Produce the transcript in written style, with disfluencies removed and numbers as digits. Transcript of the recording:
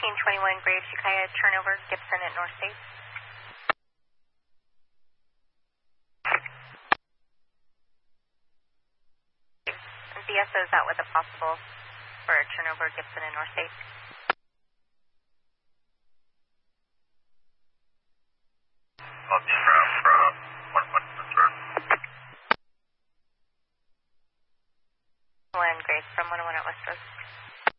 1521 Graves, Ukiah, turnover, Gibson at North State. BSO is out with a possible for turnover, Gibson and North State. I'll